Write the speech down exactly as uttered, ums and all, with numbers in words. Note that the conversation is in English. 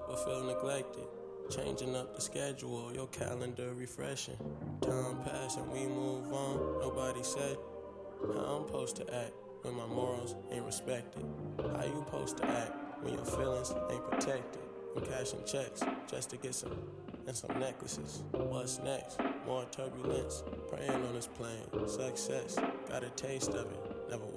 but feel neglected. Changing up the schedule, your calendar refreshing. Time pass and we move on, nobody said how I'm supposed to act when my morals ain't respected. How you supposed to act when your feelings ain't protected? I'm cashing checks just to get some and some necklaces. What's next? More turbulence, praying on this plane. Success, got a taste of it, never